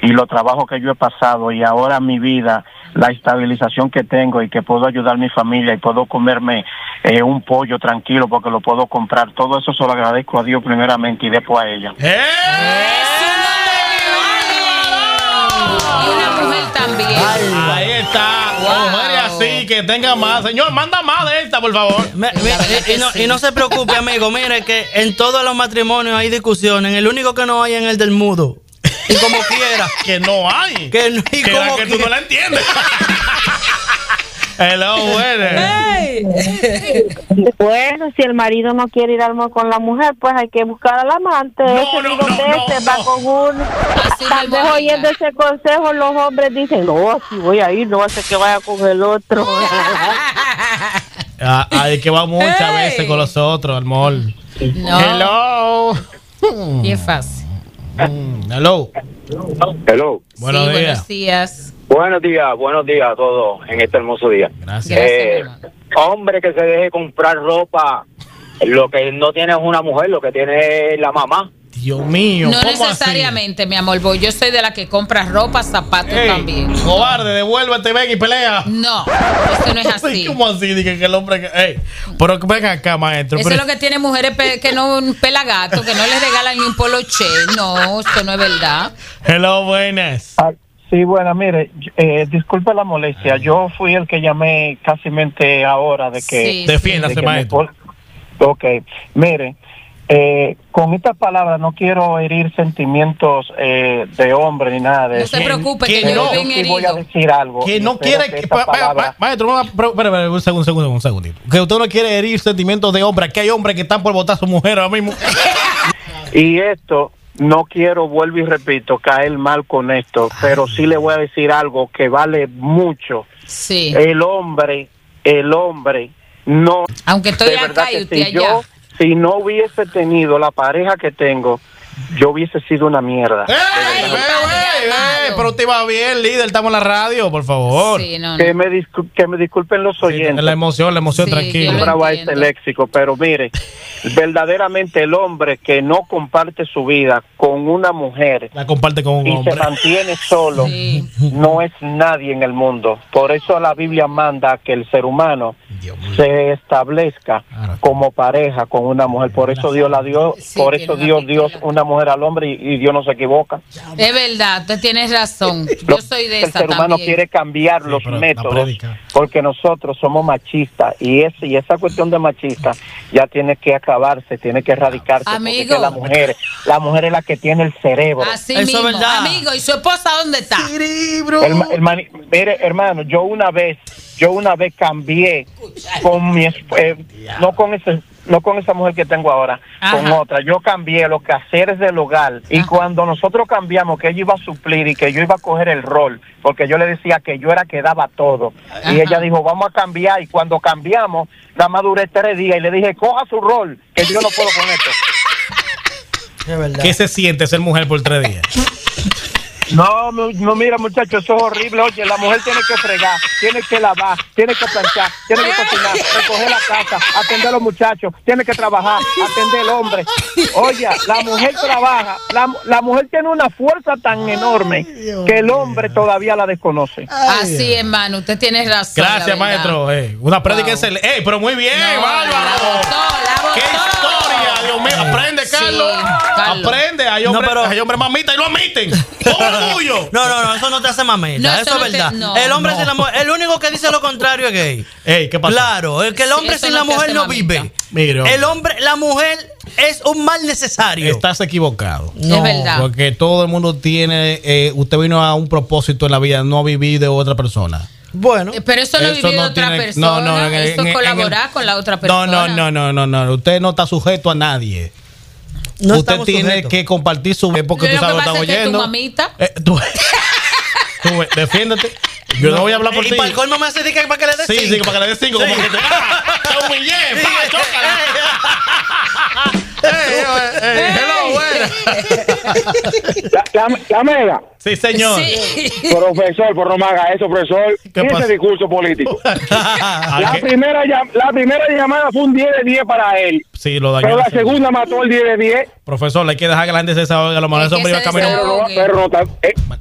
y los trabajos que yo he pasado y ahora mi vida, la estabilización que tengo y que puedo ayudar a mi familia y puedo comerme un pollo tranquilo porque lo puedo comprar, todo eso se lo agradezco a Dios primeramente y después a ella. Y una mujer también. Ahí está. Mujeres así que tengan más. Señor, manda más de esta, por favor. Y no se preocupe, amigo. Mire que en todos los matrimonios hay discusiones. El único que no hay es el del mudo. Y como quiera. Que no hay. Que no, y como que tú no la entiendes. Hello, Hey. Bueno, si el marido no quiere ir al mall con la mujer, pues hay que buscar al amante. Va con uno. Tal vez oyendo ese consejo los hombres dicen, no, si voy a ir, no va a ser que vaya con el otro. Hay que va muchas veces con los otros al mall. No. Hello. Y es fácil. Hello. Hello. Buenos días. Buenos días. Buenos días a todos en este hermoso día. Gracias. Hombre que se deje comprar ropa, lo que no tiene es una mujer, lo que tiene es la mamá. Dios mío. No necesariamente, mi amor, porque yo soy de la que compra ropa, zapatos también. Cobarde, devuélvete, ven y pelea. No, eso no es así. ¿Cómo así? Dije que el hombre pero ven acá, maestro. Eso es lo que tiene mujeres que no pela gato, que no les regalan ni un poloche. No, eso no es verdad. Hello, buenas. Sí, bueno, mire, disculpe la molestia. Yo fui el que llamé casi ahora de que... Defiéndase, maestro. Ok, mire, con estas palabras no quiero herir sentimientos de hombre ni nada de eso. No se preocupe, que yo bien herido. Voy a decir algo. Que no quiere... Maestro, espera, un segundito. Que usted no quiere herir sentimientos de hombre. Aquí hay hombres que están por botar a su mujer ahora mismo. Y esto... No quiero, vuelvo y repito, caer mal con esto, pero sí le voy a decir algo que vale mucho. Sí. El hombre no... Aunque estoy acá y usted allá. Si no hubiese tenido la pareja que tengo, yo hubiese sido una mierda. Pero usted va bien, líder, estamos en la radio, por favor. Sí, no. Que me disculpen los oyentes. La emoción, tranquilo. No grabo este léxico, pero mire, verdaderamente el hombre que no comparte su vida con una mujer, la comparte con un hombre, y se mantiene solo, no es nadie en el mundo. Por eso la Biblia manda que el ser humano se establezca como pareja con una mujer. Por eso Dios la dio, por eso dio Dios una mujer al hombre y Dios no se equivoca. Es verdad, usted tiene razón. Yo soy de esa también. El ser humano quiere cambiar los métodos porque nosotros somos machistas y esa cuestión de machista ya tiene que acabarse, tiene que erradicarse. Amigo, porque la mujer es la que tiene el cerebro. Así eso mismo, verdad. Amigo, ¿y su esposa dónde está? Cerebro. Mire, hermano, yo una vez cambié con mi no con esa mujer que tengo ahora, con otra. Yo cambié los quehaceres del hogar. Y cuando nosotros cambiamos, que ella iba a suplir y que yo iba a coger el rol, porque yo le decía que yo era que daba todo. Y ella dijo, vamos a cambiar. Y cuando cambiamos, nada más duré 3 días y le dije, coja su rol, que yo no puedo con esto. Es verdad. ¿Qué se siente ser mujer por 3 días? No, mira, muchachos, eso es horrible. Oye, la mujer tiene que fregar, tiene que lavar, tiene que planchar, tiene que cocinar, recoger la casa, atender a los muchachos, tiene que trabajar, atender al hombre. Oye, la mujer trabaja, la mujer tiene una fuerza tan enorme que el hombre todavía la desconoce. Así, hermano, usted tiene razón. Gracias, maestro. Una prédica excelente. Pero muy bien, bárbaro. ¡Qué historia! Dios mío, aprende, Carlos. Aprende. Hay hombres mamitas y lo admiten. No, eso no te hace mameta, eso es verdad. El hombre sin la mujer, el único que dice lo contrario es gay. ¿Qué pasa? Claro, es que el hombre sin la mujer no vive. Mira. La mujer es un mal necesario. Estás equivocado. No, es verdad. Porque todo el mundo tiene, usted vino a un propósito en la vida, no a vivir de otra persona. Bueno, pero eso no vivir de otra persona, eso es colaborar con la otra persona. No, usted no está sujeto a nadie. No usted tiene que compartir su vida porque tú sabes lo que está oyendo. Tu mamita. Tú defiéndete. Yo no voy a hablar por ti. Y para el colmo me hace para que le dé 5. Sí, para que le dé 5. Como que te humillé. La mega. Sí, señor. Sí. Profesor, por no me haga eso, profesor. ¿Qué ese discurso político? La primera llamada fue un 10 de 10 para él. Sí, lo dañó. Pero la segunda mató el 10 de 10. Profesor, hay que dejar que la gente se desahogue. A lo mejor ese hombre iba a caminar. Pero no está...